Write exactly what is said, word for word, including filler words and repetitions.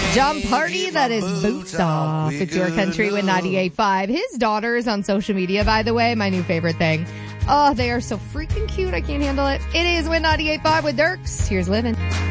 John Party, that is Boots Off. It's Your Country with ninety-eight point five. His daughters on social media, by the way, my new favorite thing. Oh, they are so freaking cute. I can't handle it. It is with ninety-eight point five with Dirks. Here's Living.